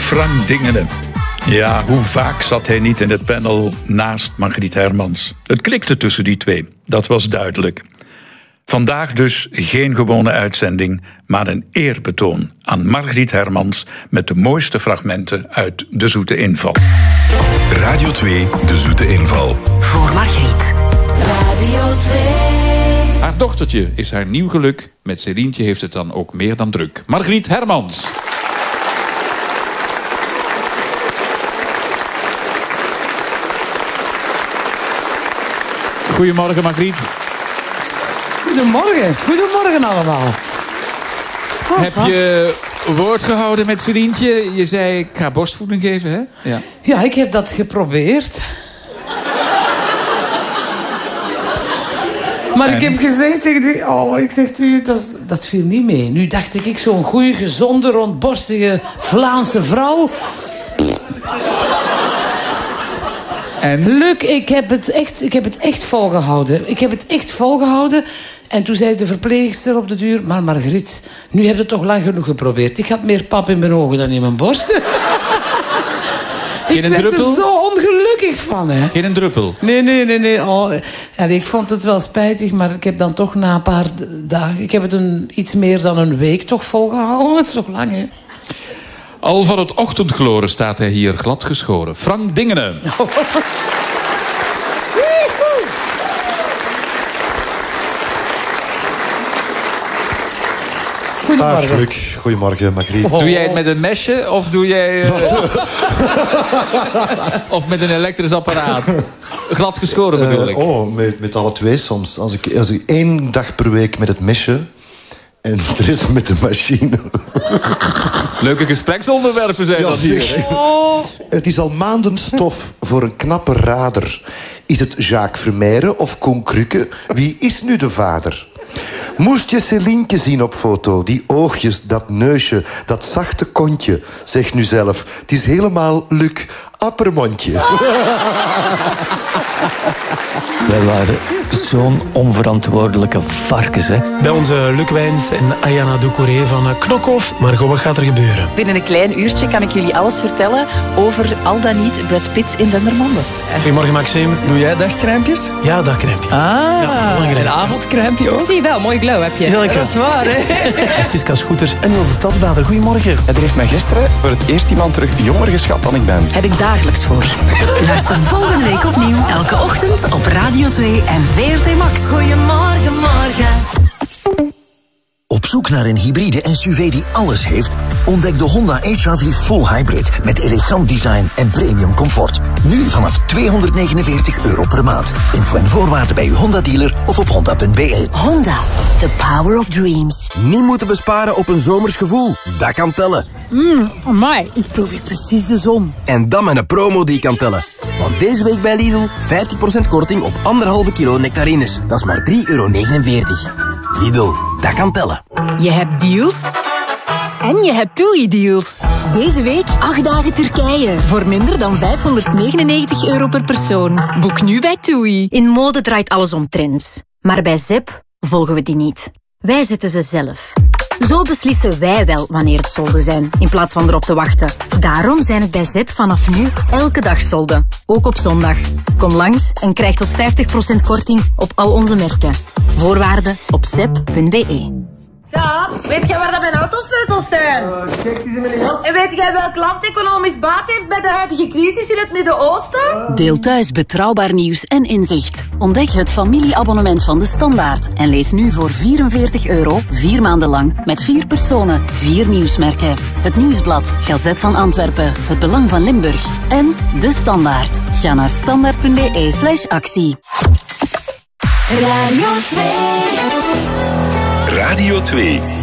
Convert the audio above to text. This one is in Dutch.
Frank Dingenen. Ja, hoe vaak zat hij niet in het panel naast Margriet Hermans? Het klikte tussen die twee, dat was duidelijk. Vandaag dus geen gewone uitzending, maar een eerbetoon aan Margriet Hermans met de mooiste fragmenten uit De Zoete Inval. Radio 2, De Zoete Inval. Voor Margriet. Radio 2. Haar dochtertje is haar nieuw geluk. Met Celientje heeft het dan ook meer dan druk. Margriet Hermans. Goedemorgen, Margriet. Goedemorgen. Goedemorgen allemaal. Heb je woord gehouden met Celientje? Je zei, ik ga borstvoeding geven, hè? Ja, ik heb dat geprobeerd. Maar ik heb gezegd tegen die... dat viel niet mee. Nu dacht ik zo'n goede, gezonde, rondborstige Vlaamse vrouw... En? Luc, ik heb het echt volgehouden. En toen zei de verpleegster op de duur... Maar Margriet, nu heb je het toch lang genoeg geprobeerd. Ik had meer pap in mijn ogen dan in mijn borst. Ik werd er zo ongelukkig van, hè. Geen een druppel? Nee. Oh, ik vond het wel spijtig, maar ik heb dan toch na een paar dagen... Ik heb het iets meer dan een week toch volgehouden. Het is toch lang, hè. Al van het ochtendgloren staat hij hier glad geschoren. Frank Dingenen. Goedemorgen. Luc. Goedemorgen, Margriet. Doe jij het met een mesje of doe jij... of met een elektrisch apparaat? Glad geschoren bedoel ik. Met alle twee soms. Als ik 1 dag per week met het mesje... En de rest met de machine. Leuke gespreksonderwerpen zijn dat hier. Het is al maanden stof voor een knappe rader. Is het Jacques Vermeijren of Koen Krukke? Wie is nu de vader? Moest je Celientje zien op foto? Die oogjes, dat neusje, dat zachte kontje. Zeg nu zelf, het is helemaal Luc Appermondje. Wij waren zo'n onverantwoordelijke varkens, hè. Bij onze Luc Wijns en Ayana Doucouré van Knokhof. Margot, wat gaat er gebeuren? Binnen een klein uurtje kan ik jullie alles vertellen over al dan niet Brad Pitt in Dendermonde. Goedemorgen, Maxime. Doe jij dagcrèmpjes? Ja, dagcrèmpje. Een avondcrèmpje ook? Zie je wel, mooi glow heb je. Heel lekker. Dat is waar, hè? Siska Scooters en Niels de Stadsbader. Goedemorgen. Er heeft mij gisteren voor het eerst iemand terug jonger geschat dan ik ben. Heb ik dagelijks voor. Luister volgende week opnieuw. Elke ochtend op Radio 2 en VRT Max. Goedemorgen, morgen. Op zoek naar een hybride SUV die alles heeft? Ontdek de Honda HR-V Full Hybrid met elegant design en premium comfort. Nu vanaf €249 per maand. Info en voorwaarden bij uw Honda-dealer of op honda.be. Honda, the power of dreams. Niet moeten besparen op een zomers gevoel. Dat kan tellen. Amai, ik proef hier precies de zon. En dan met een promo die kan tellen. Want deze week bij Lidl 50% korting op 1,5 kilo nectarines. Dat is maar €3,49. Lidl, dat kan tellen. Je hebt deals en je hebt TUI-deals. Deze week 8 dagen Turkije voor minder dan €599 per persoon. Boek nu bij TUI. In mode draait alles om trends. Maar bij Zep volgen we die niet. Wij zetten ze zelf. Zo beslissen wij wel wanneer het solden zijn, in plaats van erop te wachten. Daarom zijn het bij Zep vanaf nu elke dag solden. Ook op zondag. Kom langs en krijg tot 50% korting op al onze merken. Voorwaarden op zep.be. Ja, weet jij waar dat mijn autosleutels zijn? Kijk, die zijn in mijn jas. En weet jij welk land economisch baat heeft bij de huidige crisis in het Midden-Oosten? Deel thuis betrouwbaar nieuws en inzicht. Ontdek het familieabonnement van De Standaard. En lees nu voor €44, 4 maanden lang, met 4 personen, 4 nieuwsmerken. Het Nieuwsblad, Gazet van Antwerpen, Het Belang van Limburg en De Standaard. Ga naar standaard.be/actie. Radio 2. Radio 2.